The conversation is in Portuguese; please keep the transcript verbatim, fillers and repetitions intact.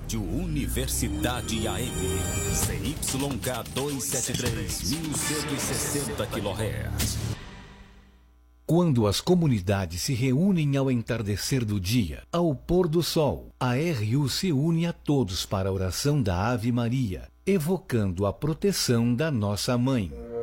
Rádio Universidade A M, C Y K duzentos e setenta e três, mil cento e sessenta quilohertz. Quando as comunidades se reúnem ao entardecer do dia, ao pôr do sol, a R U se une a todos para a oração da Ave Maria, evocando a proteção da Nossa Mãe.